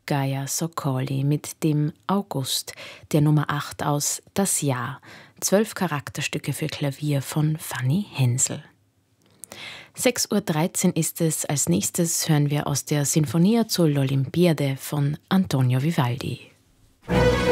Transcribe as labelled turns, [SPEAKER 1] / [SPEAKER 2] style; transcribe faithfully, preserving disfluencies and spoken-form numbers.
[SPEAKER 1] Gaia Sokoli mit dem August, der Nummer acht aus Das Jahr, zwölf Charakterstücke für Klavier von Fanny Hensel. sechs Uhr dreizehn ist es. Als nächstes hören wir aus der Sinfonia zur l'Olimpiade von Antonio Vivaldi.